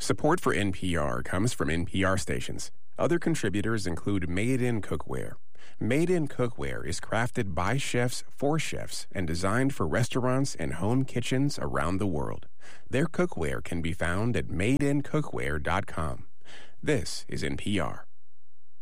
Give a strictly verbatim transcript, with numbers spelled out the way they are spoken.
Support for N P R comes from N P R stations. Other contributors include Made in Cookware. Made in Cookware is crafted by chefs for chefs and designed for restaurants and home kitchens around the world. Their cookware can be found at made in cookware dot com. This is N P R.